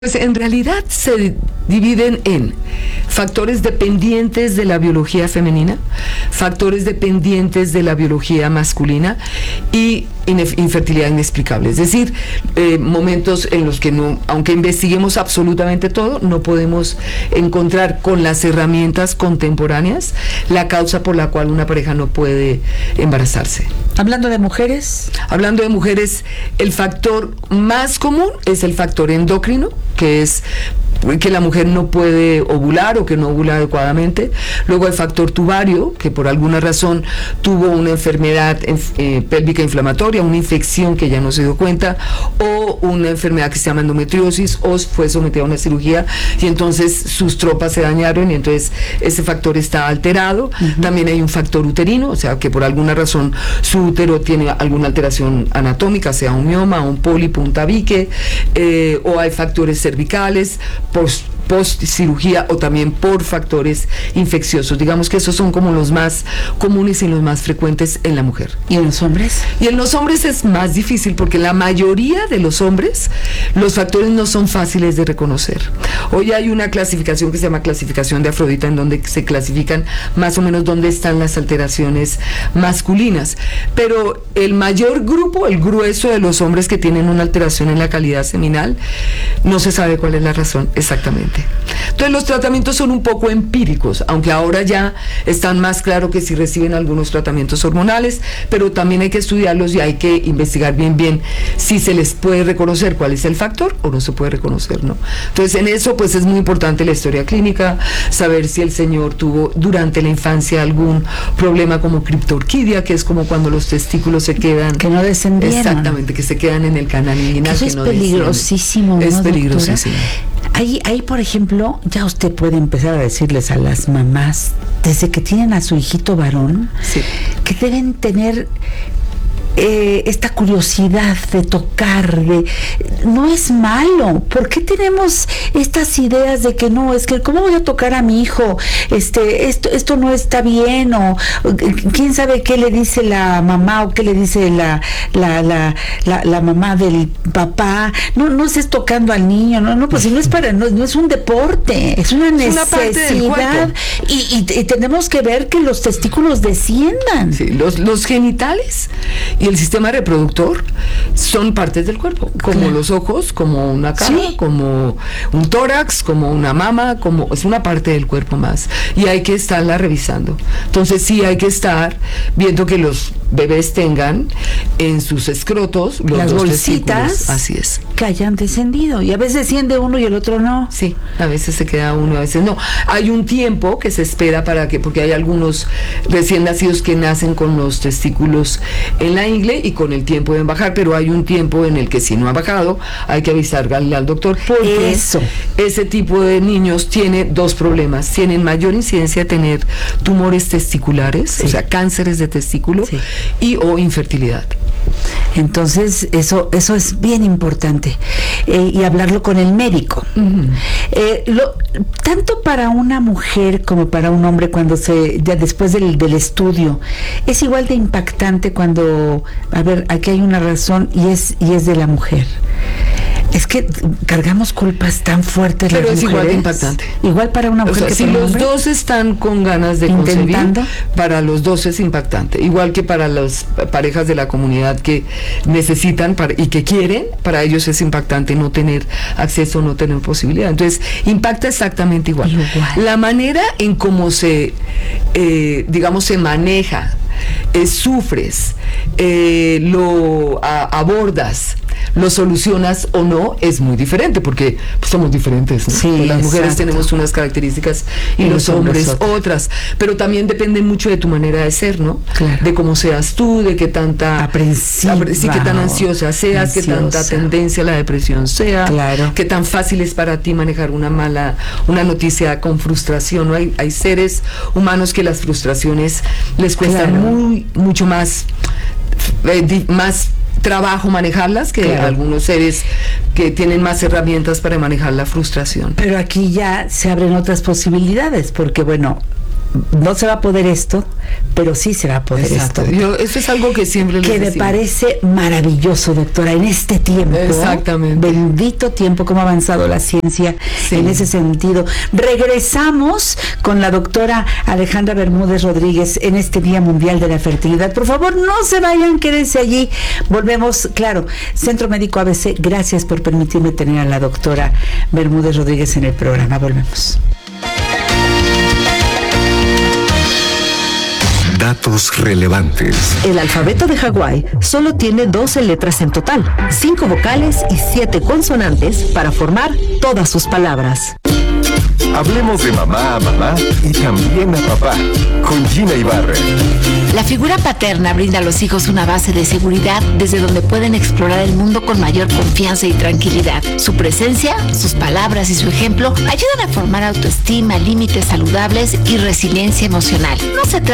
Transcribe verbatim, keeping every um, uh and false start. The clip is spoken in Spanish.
Pues en realidad se dividen en factores dependientes de la biología femenina, factores dependientes de la biología masculina y infertilidad inexplicable. Es decir, eh, momentos en los que no, aunque investiguemos absolutamente todo, no podemos encontrar con las herramientas contemporáneas la causa por la cual una pareja no puede embarazarse. Hablando de mujeres. Hablando de mujeres, el factor más común es el factor endocrino, que es que la mujer no puede ovular o que no ovula adecuadamente. Luego el factor tubario, que por alguna razón tuvo una enfermedad eh, pélvica inflamatoria, una infección que ya no se dio cuenta, o una enfermedad que se llama endometriosis, o fue sometida a una cirugía y entonces sus tropas se dañaron y entonces ese factor está alterado. Uh-huh. También hay un factor uterino, o sea que por alguna razón su útero tiene alguna alteración anatómica, sea un mioma, un pólipo, un tabique, eh, o hay factores cervicales, post, post cirugía o también por factores infecciosos. Digamos que esos son como los más comunes y los más frecuentes en la mujer. ¿Y en los hombres? Y en los hombres es más difícil porque la mayoría de los hombres los factores no son fáciles de reconocer. Hoy hay una clasificación que se llama clasificación de Afrodita, en donde se clasifican más o menos dónde están las alteraciones masculinas, pero el mayor grupo, el grueso de los hombres que tienen una alteración en la calidad seminal, no se sabe cuál es la razón exactamente. Entonces los tratamientos son un poco empíricos, aunque ahora ya están más claro que si reciben algunos tratamientos hormonales, pero también hay que estudiarlos y hay que investigar bien bien si se les puede reconocer cuál es el factor o no se puede reconocer, ¿no? Entonces en eso pues es muy importante la historia clínica, saber si el señor tuvo durante la infancia algún problema como criptorquidia, que es como cuando los testículos se quedan, que no descendieron. Exactamente, que se quedan en el canal inguinal. Eso que es no peligrosísimo, ¿no, es peligrosísimo. Ahí, ahí, por ejemplo, ya usted puede empezar a decirles a las mamás, desde que tienen a su hijito varón, sí, que deben tener Eh, esta curiosidad de tocar, de no es malo. ¿Por qué tenemos estas ideas de que no, es que cómo voy a tocar a mi hijo? Este, esto, esto no está bien, o, o quién sabe qué le dice la mamá o qué le dice la, la, la, la, la mamá del papá. No, no estés tocando al niño, no, no, pues si no es para, no, no es un deporte, es una es necesidad, una y, y, y tenemos que ver que los testículos desciendan. Sí, los, los genitales y el sistema reproductor son partes del cuerpo, como claro, los ojos, como una cara, sí, como un tórax, como una mama, como es una parte del cuerpo más, y hay que estarla revisando. Entonces sí hay que estar viendo que los bebés tengan en sus escrotos los las dos bolsitas, testículos. Así es, que hayan descendido, y a veces desciende uno y el otro no. Sí, a veces se queda uno, a veces no. Hay un tiempo que se espera para que, porque hay algunos recién nacidos que nacen con los testículos en la ingle y con el tiempo deben bajar, pero hay un tiempo en el que si no ha bajado hay que avisarle al doctor, porque eso, ese tipo de niños tiene dos problemas: tienen mayor incidencia de tener tumores testiculares, sí, o sea, cánceres de testículo, sí, y o infertilidad. Entonces eso eso es bien importante, eh, y hablarlo con el médico. Uh-huh. eh, lo, tanto para una mujer como para un hombre, cuando se ya después del, del estudio, es igual de impactante cuando, a ver, aquí hay una razón y es y es de la mujer. Es que cargamos culpas tan fuertes. Pero las es mujeres. Igual de impactante. Igual para una mujer, o sea, que si para los un hombre, dos están con ganas de intentando, concebir, para los dos es impactante. Igual que para las parejas de la comunidad que necesitan para, y que quieren, para ellos es impactante no tener acceso, no tener posibilidad. Entonces, impacta exactamente igual. igual. La manera en cómo se, eh, digamos, se maneja, eh, sufres, eh, lo a, abordas, lo solucionas o no, es muy diferente, porque pues, somos diferentes, ¿no? Sí, pues las mujeres exacto, tenemos unas características y, y los, los hombres, hombres otras. otras, pero también depende mucho de tu manera de ser, ¿no? Claro. De cómo seas tú, de qué tanta aprensiva, apre, sí, qué tan ansiosa seas, ansiosa, qué tanta tendencia a la depresión sea, claro, qué tan fácil es para ti manejar una mala, una noticia con frustración, ¿no? Hay, hay seres humanos que las frustraciones les cuesta claro, muy, mucho más, eh, di, más trabajo manejarlas que claro, algunos seres que tienen más herramientas para manejar la frustración. Pero aquí ya se abren otras posibilidades, porque bueno, no se va a poder esto, pero sí se va a poder Exacto. esto. Yo, eso es algo que siempre les Que me decimos. parece maravilloso, doctora, en este tiempo. Exactamente. Bendito tiempo, cómo ha avanzado la ciencia Sí. en ese sentido. Regresamos con la doctora Alejandra Bermúdez Rodríguez en este Día Mundial de la Fertilidad. Por favor, no se vayan, quédense allí. Volvemos, claro, Centro Médico A B C, gracias por permitirme tener a la doctora Bermúdez Rodríguez en el programa. Volvemos. Datos relevantes. El alfabeto de Hawái solo tiene doce letras en total, cinco vocales y siete consonantes para formar todas sus palabras. Hablemos de mamá a mamá y también a papá, con Gina Ibarra. La figura paterna brinda a los hijos una base de seguridad desde donde pueden explorar el mundo con mayor confianza y tranquilidad. Su presencia, sus palabras y su ejemplo ayudan a formar autoestima, límites saludables y resiliencia emocional. No se trata